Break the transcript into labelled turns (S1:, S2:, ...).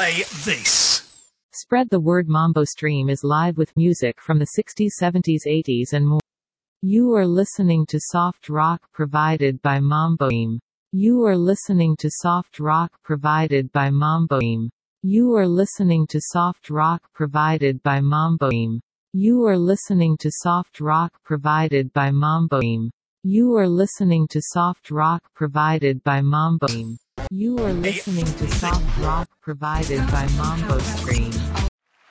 S1: play this.
S2: Spread the word. Mambo Stream is live with music from the 60s, 70s, 80s and more. You are listening to soft rock provided by Mambo Stream. You are listening to soft rock provided by Mambo Stream. You are listening to soft rock provided by Mambo Stream. You are listening to soft rock provided by Mambo Stream. You are listening to soft rock provided by Mambo Stream. You are listening to soft rock provided by Mambo Stream.